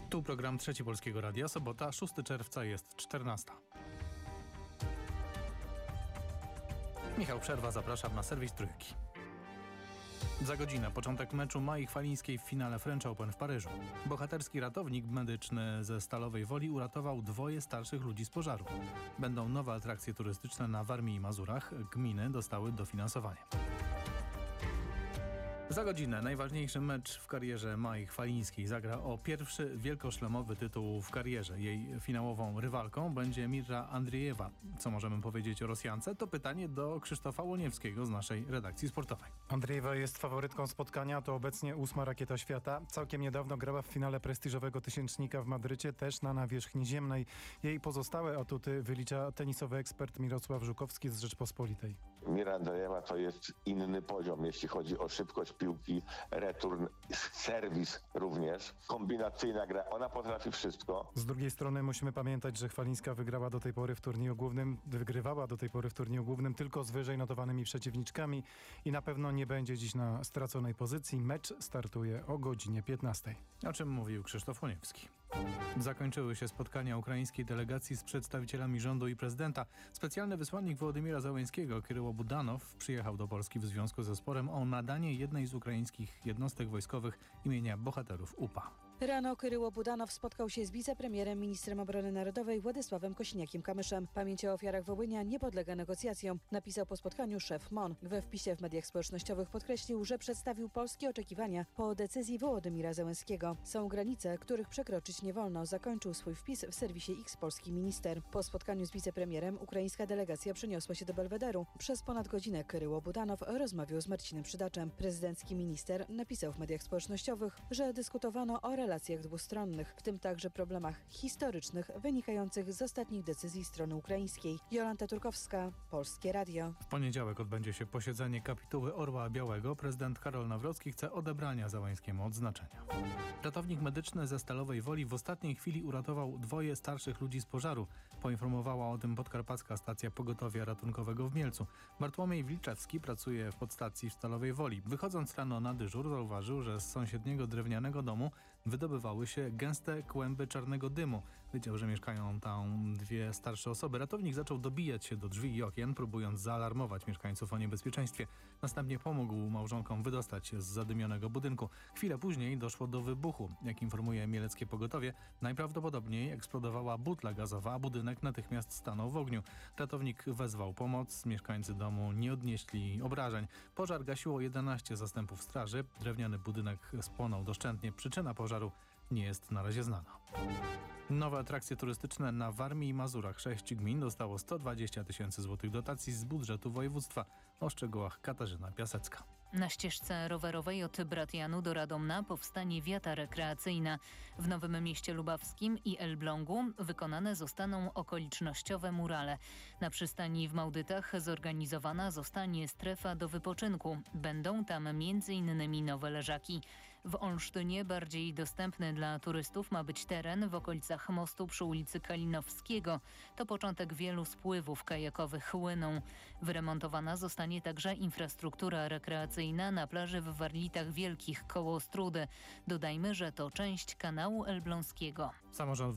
Tu program Trzeci Polskiego Radia, sobota, 6 czerwca jest 14. Michał Przerwa, zapraszam na serwis Trójki. Za godzinę początek meczu Mai Chwalińskiej w finale French Open w Paryżu. Bohaterski ratownik medyczny ze Stalowej Woli uratował 2 starszych ludzi z pożaru. Będą nowe atrakcje turystyczne na Warmii i Mazurach. Gminy dostały dofinansowanie. Za godzinę najważniejszy mecz w karierze Mai Chwalińskiej. Zagra o pierwszy wielkoszlemowy tytuł w karierze. Jej finałową rywalką będzie Mirra Andriejewa. Co możemy powiedzieć o Rosjance? To pytanie do Krzysztofa Łoniewskiego z naszej redakcji sportowej. Andriejewa jest faworytką spotkania, to obecnie 8. rakieta świata. Całkiem niedawno grała w finale prestiżowego tysięcznika w Madrycie, też na nawierzchni ziemnej. Jej pozostałe atuty wylicza tenisowy ekspert Mirosław Żukowski z Rzeczpospolitej. Mirra Andriejewa to jest inny poziom, jeśli chodzi o szybkość piłki, return, serwis również. Kombinacyjna gra, ona potrafi wszystko. Z drugiej strony musimy pamiętać, że Chwalińska wygrywała do tej pory w turnieju głównym tylko z wyżej notowanymi przeciwniczkami i na pewno nie będzie dziś na straconej pozycji. Mecz startuje o godzinie 15. O czym mówił Krzysztof Łoniewski. Zakończyły się spotkania ukraińskiej delegacji z przedstawicielami rządu i prezydenta. Specjalny wysłannik Wołodymyra Zełenskiego, Kiryło Budanow, przyjechał do Polski w związku ze sporem o nadanie jednej z ukraińskich jednostek wojskowych imienia bohaterów UPA. Rano Kiryło Budanow spotkał się z wicepremierem, ministrem obrony narodowej Władysławem Kosiniakiem-Kamyszem. Pamięć o ofiarach Wołynia nie podlega negocjacjom, napisał po spotkaniu szef MON. We wpisie w mediach społecznościowych podkreślił, że przedstawił polskie oczekiwania po decyzji Wołodymyra Zełenskiego. Są granice, których przekroczyć nie wolno, zakończył swój wpis w serwisie X polski minister. Po spotkaniu z wicepremierem ukraińska delegacja przeniosła się do Belwederu. Przez ponad godzinę Kiryło Budanow rozmawiał z Marcinem Przydaczem. Prezydencki minister napisał w mediach społecznościowych, że dyskutowano o relacjach dwustronnych, w tym także problemach historycznych wynikających z ostatnich decyzji strony ukraińskiej. Jolanta Turkowska, Polskie Radio. W poniedziałek odbędzie się posiedzenie kapituły Orła Białego. Prezydent Karol Nawrocki chce odebrania Załańskiemu odznaczenia. Ratownik medyczny ze Stalowej Woli w ostatniej chwili uratował 2 starszych ludzi z pożaru. Poinformowała o tym podkarpacka stacja pogotowia ratunkowego w Mielcu. Bartłomiej Wilczewski pracuje w podstacji w Stalowej Woli. Wychodząc rano na dyżur, zauważył, że z sąsiedniego drewnianego domu wydobywały się gęste kłęby czarnego dymu. Wiedział, że mieszkają tam 2 starsze osoby. Ratownik zaczął dobijać się do drzwi i okien, próbując zaalarmować mieszkańców o niebezpieczeństwie. Następnie pomógł małżonkom wydostać się z zadymionego budynku. Chwilę później doszło do wybuchu. Jak informuje mieleckie pogotowie, najprawdopodobniej eksplodowała butla gazowa, a budynek natychmiast stanął w ogniu. Ratownik wezwał pomoc, mieszkańcy domu nie odnieśli obrażeń. Pożar gasiło 11 zastępów straży. Drewniany budynek spłonął doszczętnie. Przyczyna pożaru nie jest na razie znana. Nowe atrakcje turystyczne na Warmii i Mazurach. 6 gmin dostało 120 000 złotych dotacji z budżetu województwa. O szczegółach Katarzyna Piasecka. Na ścieżce rowerowej od Bratianu do Radomna powstanie wiata rekreacyjna. W Nowym Mieście Lubawskim i Elblągu wykonane zostaną okolicznościowe murale. Na przystani w Małdytach zorganizowana zostanie strefa do wypoczynku. Będą tam m.in. nowe leżaki. W Olsztynie bardziej dostępny dla turystów ma być teren w okolicach mostu przy ulicy Kalinowskiego. To początek wielu spływów kajakowych Łyną. Wyremontowana zostanie także infrastruktura rekreacyjna na plaży w Warlitach Wielkich koło Strudy. Dodajmy, że to część kanału elbląskiego. Samorząd